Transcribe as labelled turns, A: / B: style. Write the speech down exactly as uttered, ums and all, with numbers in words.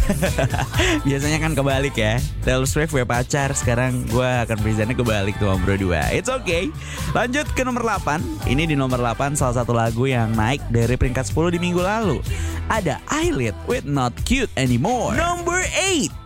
A: Biasanya kan kebalik ya. Taylor Swift punya pacar, sekarang gue akan presentnya kebalik tuh nomor dua. It's okay. Lanjut ke nomor delapan. Ini di nomor delapan salah satu lagu yang naik dari peringkat sepuluh di minggu lalu. Ada Eyelid with Not Cute Anymore. Number eight.